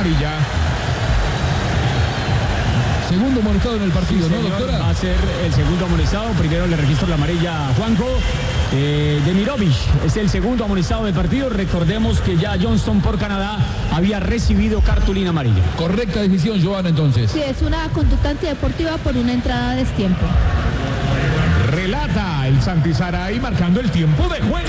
amarilla. Segundo amonestado en el partido, sí, ¿no, doctora? Va a ser el segundo amonestado. Primero le registro la amarilla a Juanjo. Demirovic es el segundo amonestado del partido. Recordemos que ya Johnson por Canadá había recibido cartulina amarilla. Correcta decisión, Joana, entonces. Sí, es una conducta antideportiva por una entrada a destiempo. Relata el Santi Saray marcando el tiempo de juego.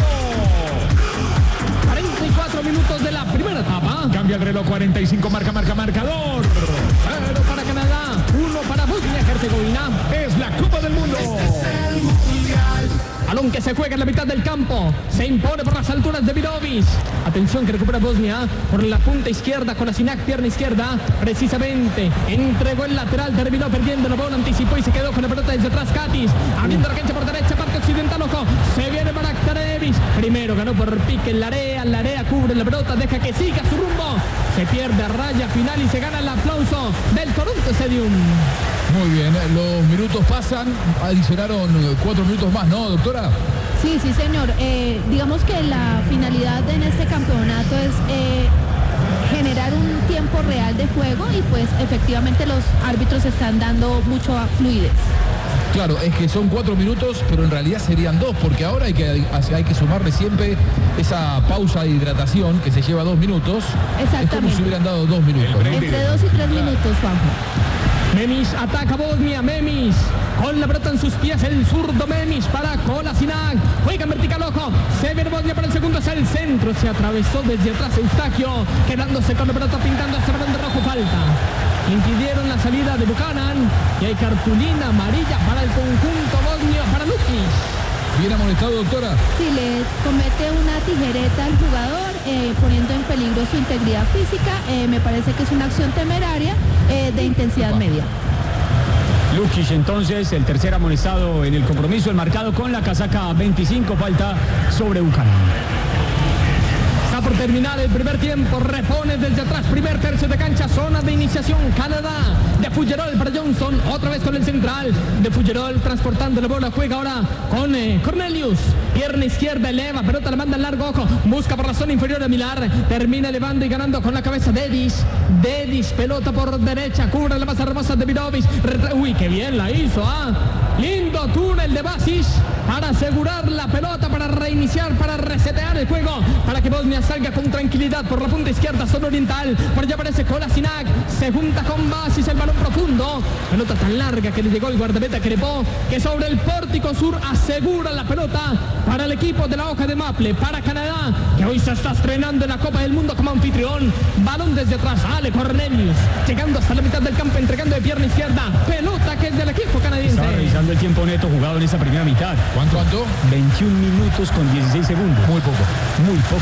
44 minutos de la primera etapa. Cambia el reloj, 45, marcador. 0 para Canadá, 1 para Bosnia-Herzegovina. Es la Copa del Mundo. Balón que se juega en la mitad del campo. Se impone por las alturas de Demirovic. Atención que recupera Bosnia por la punta izquierda con la Sinac, pierna izquierda. Precisamente entregó el lateral, terminó perdiendo la bola, anticipó y se quedó con la pelota desde atrás. Katis abriendo la cancha por derecha, parte occidental, ojo. Se viene Baraktarevic. Primero ganó por pique en la área cubre la pelota, deja que siga su rumbo. Se pierde a raya final y se gana el aplauso del Toronto Stadium. Muy bien, los minutos pasan, adicionaron 4 minutos más, ¿no, doctora? Sí, señor. Digamos que la finalidad en este campeonato es generar un tiempo real de juego y pues efectivamente los árbitros están dando mucho fluidez. Claro, es que son 4 minutos, pero en realidad serían 2, porque ahora hay que sumarle siempre esa pausa de hidratación que se lleva 2 minutos. Exactamente. Es como si hubieran dado 2 minutos. Entre 2 y 3 minutos, Juanjo. Memis ataca Bosnia, Memis con la pelota en sus pies, el zurdo Memis para Kolasinac, juega en vertical, ojo, se viene Bosnia para el segundo, hacia el centro, se atravesó desde atrás Eustaquio, quedándose con la pelota pintando hacia el balón de rojo, falta. Impidieron la salida de Buchanan y hay cartulina amarilla para el conjunto bosnio, para Lukic. Bien amonestado, doctora. Sí, le comete una tijereta al jugador, poniendo en peligro su integridad física. Me parece que es una acción temeraria de intensidad media. Lukic entonces, el tercer amonestado en el compromiso, el marcado con la casaca 25, falta sobre Buchanan. Está por terminar el primer tiempo, repone desde atrás, primer tercio de cancha, zona de iniciación, Canadá, de Fuggerol para Johnson, otra vez con el central, de Fuggerol transportando la bola, juega ahora con Cornelius, pierna izquierda, eleva, pelota la manda al largo, ojo, busca por la zona inferior a Milar, termina elevando y ganando con la cabeza Dedis, pelota por derecha, cubre la masa hermosa de Demirovic, uy, qué bien la hizo, lindo túnel de Basis para asegurar la pelota, para reiniciar, para resetear el juego, para que Bosnia salga con tranquilidad por la punta izquierda, zona oriental, por allá aparece Kolasinac, se junta con Basis, el balón profundo, pelota tan larga que le llegó el guardameta Crepó, que sobre el pórtico sur asegura la pelota para el equipo de la hoja de Maple, para Canadá, que hoy se está estrenando en la Copa del Mundo como anfitrión, balón desde atrás, Ale Cornelius, llegando hasta la mitad del campo, entregando de pierna izquierda, pelota que es del equipo canadiense. Estaba revisando el tiempo neto jugado en esa primera mitad. ¿Cuánto? 21 minutos con 16 segundos. Muy poco.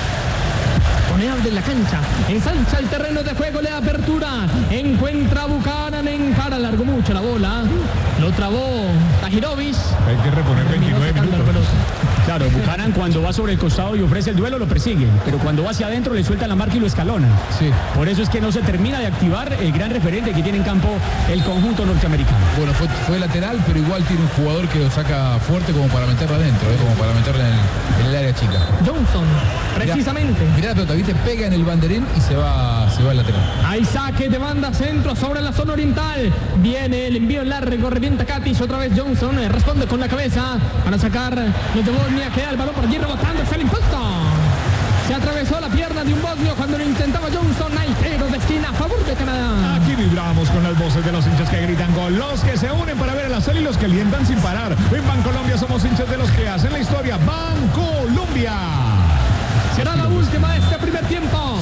Tonea de la cancha, ensancha el terreno de juego, le da apertura, encuentra a Buchanan, encara, largó mucho la bola, lo trabó Tahirovic. Hay que reponer 29 minutos. Claro, Buchanan cuando va sobre el costado y ofrece el duelo lo persiguen, pero cuando va hacia adentro le sueltan la marca y lo escalonan. Sí. Por eso es que no se termina de activar el gran referente que tiene en campo el conjunto norteamericano. Bueno, fue lateral, pero igual tiene un jugador que lo saca fuerte como para meterlo adentro, como para meterlo en el área chica. Johnson, precisamente. Mirá la pelota, viste, pega en el banderín y se va al lateral. Hay saque de banda centro sobre la zona oriental. Viene el envío largo, revienta Katis, otra vez Johnson, responde con la cabeza para sacar los de Bosnia, queda el balón por allí rebotando, es el impacto. Se atravesó la pierna de un bosnio cuando lo intentaba Johnson, hay tiro de esquina a favor de Canadá. Aquí vibramos con las voces de los hinchas que gritan gol, los que se unen para ver el azul y los que alientan sin parar. En Bancolombia somos hinchas de los que hacen la historia. Bancolombia. Será la última de este primer tiempo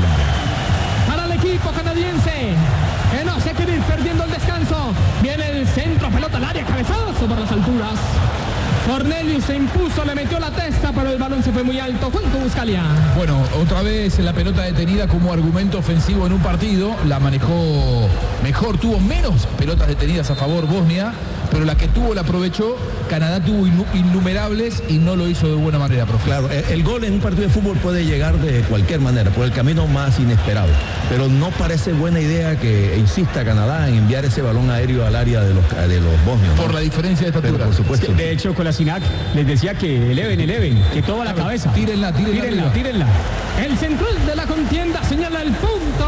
para el equipo canadiense, que no se quiere ir perdiendo el descanso. Viene el centro, pelota al área, cabezazo por las alturas. Cornelius se impuso, le metió la testa, pero el balón se fue muy alto. Juanjo Buscalia. Bueno, otra vez la pelota detenida como argumento ofensivo en un partido. La manejó mejor, tuvo menos pelotas detenidas a favor Bosnia, pero la que tuvo la aprovechó. Canadá tuvo innumerables y no lo hizo de buena manera, profe. Claro, el gol en un partido de fútbol puede llegar de cualquier manera, por el camino más inesperado. Pero no parece buena idea que insista Canadá en enviar ese balón aéreo al área de los bosnios, ¿no? Por la diferencia de estatura. Pero por supuesto. De hecho, Kolasinac les decía que eleven, que toda la cabeza. Tírenla. El central de la contienda señala el punto.